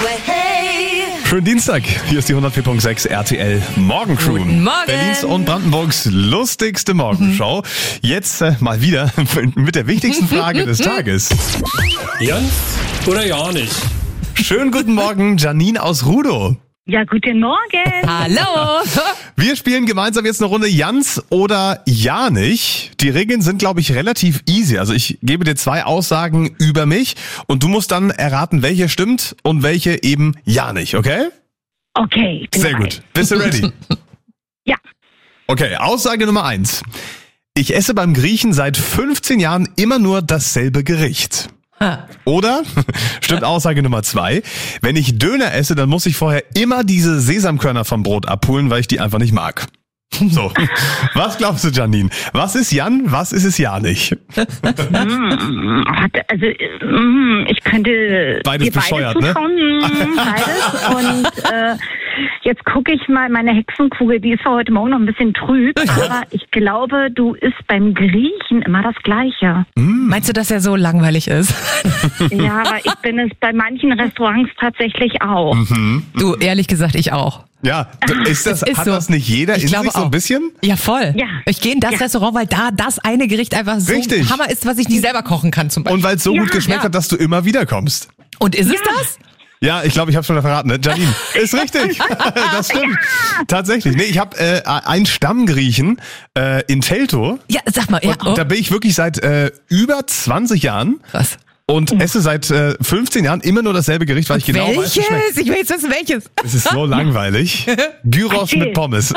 Schönen Dienstag, hier ist die 104.6 RTL Morgencrew. Guten Morgen. Berlins und Brandenburgs lustigste Morgenshow. Jetzt mal wieder mit der wichtigsten Frage des Tages. Jans oder ja nicht? Schönen guten Morgen, Janine aus Rudow. Ja, guten Morgen. Hallo. Wir spielen gemeinsam jetzt eine Runde Jans oder ja nicht. Die Regeln sind, glaube ich, relativ easy. Also ich gebe dir 2 Aussagen über mich und du musst dann erraten, welche stimmt und welche eben ja nicht, okay? Okay, ich bin Sehr bereit. gut. Bist du ready? Ja. Okay, Aussage Nummer 1. Ich esse beim Griechen seit 15 Jahren immer nur dasselbe Gericht. Oder, stimmt Aussage Nummer 2, wenn ich Döner esse, dann muss ich vorher immer diese Sesamkörner vom Brot abholen, weil ich die einfach nicht mag. So, was glaubst du, Janine? Was ist Jan, was ist es ja nicht? Also, ich könnte Beides dir bescheuert, ne? Beides. Und jetzt gucke ich mal, meine Hexenkugel, die ist für heute Morgen noch ein bisschen trüb, aber ich glaube, du isst beim Griechen immer das Gleiche. Meinst du, dass er so langweilig ist? Ja, aber ich bin es bei manchen Restaurants tatsächlich auch. Du, ehrlich gesagt, ich auch. Ja, ist das, ist hat so. das nicht jeder Ich in glaube sich so ein auch. bisschen? Ja, voll. Ja. Ich gehe in das Restaurant, weil da das eine Gericht einfach so Richtig. Hammer ist, was ich nicht selber kochen kann zum Beispiel. Und weil es so gut geschmeckt hat, dass du immer wieder kommst. Und ist es das? Ja, ich glaube, ich habe schon verraten, ne? Janine, ist richtig. Das stimmt. Tatsächlich. Nee, ich habe einen Stammgriechen in Teltow. Ja, sag mal. Ja, Und da bin ich wirklich seit über 20 Jahren krass. und esse seit 15 Jahren immer nur dasselbe Gericht, weil ich genau weiß, wie es schmeckt. Welches? Ich will jetzt wissen, welches. Es ist so langweilig. Gyros Erzähl. mit Pommes.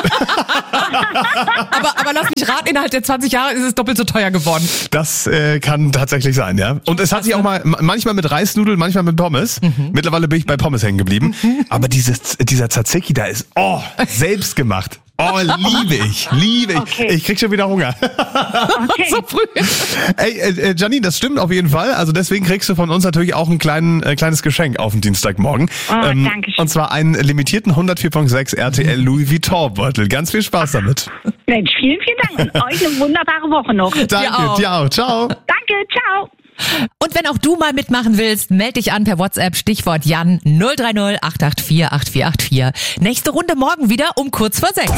Aber lass mich raten, innerhalb der 20 Jahre ist es doppelt so teuer geworden. Das kann tatsächlich sein, ja. Und es hat sich auch mal manchmal mit Reisnudeln, manchmal mit Pommes. Mittlerweile bin ich bei Pommes hängen geblieben. Aber dieser Tzatziki da ist, selbst gemacht. Liebe ich. Okay. Ich krieg schon wieder Hunger. Okay. So früh. Ey, Janine, das stimmt auf jeden Fall. Also deswegen kriegst du von uns natürlich auch ein kleines Geschenk auf den Dienstagmorgen. Danke schön. Und zwar einen limitierten 104.6 RTL Louis Vuitton Beutel. Ganz viel Spaß damit. Mensch, vielen, vielen Dank und euch eine wunderbare Woche noch. Danke, dir auch. Ciao. Danke, ciao. Und wenn auch du mal mitmachen willst, melde dich an per WhatsApp, Stichwort Jan 030 884 8484. Nächste Runde morgen wieder um kurz vor 6.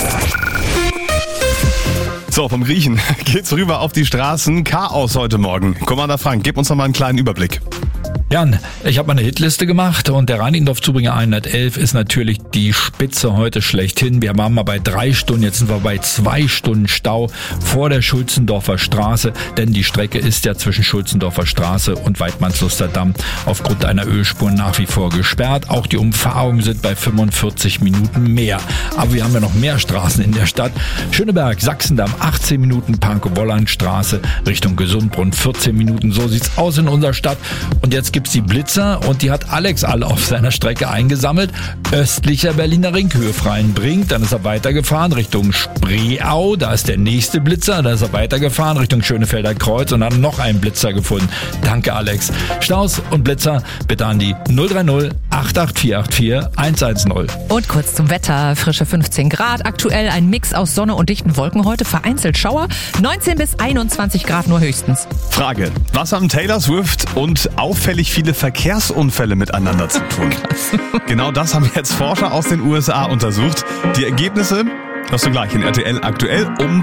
So, vom Griechen geht's rüber auf die Straßen. Chaos heute Morgen. Commander Frank, gib uns noch mal einen kleinen Überblick. Jan, ich habe mal eine Hitliste gemacht und der Reinickendorf-Zubringer 111 ist natürlich die Spitze heute schlechthin. Wir waren mal bei 3 Stunden, jetzt sind wir bei 2 Stunden Stau vor der Schulzendorfer Straße, denn die Strecke ist ja zwischen Schulzendorfer Straße und Weidmannsluster Damm aufgrund einer Ölspur nach wie vor gesperrt. Auch die Umfahrungen sind bei 45 Minuten mehr. Aber wir haben ja noch mehr Straßen in der Stadt. Schöneberg, Sachsendamm, 18 Minuten, Pankow-Wolland-Straße Richtung Gesundbrunn, 14 Minuten. So sieht's aus in unserer Stadt. Und jetzt gibt's die Blitzer und die hat Alex alle auf seiner Strecke eingesammelt. Östlicher Berliner Ring, Höhe Freienbrink, dann ist er weitergefahren Richtung Spreeau, da ist der nächste Blitzer, da ist er weitergefahren Richtung Schönefelder Kreuz und dann noch einen Blitzer gefunden. Danke Alex. Staus und Blitzer bitte an die 030 88484 110. Und kurz zum Wetter. Frische 15 Grad. Aktuell ein Mix aus Sonne und dichten Wolken heute. Vereinzelt Schauer. 19 bis 21 Grad nur höchstens. Frage. Was haben Taylor Swift und auffällig viele Verkehrsunfälle miteinander zu tun? Genau das haben jetzt Forscher aus den USA untersucht. Die Ergebnisse hast du gleich in RTL aktuell um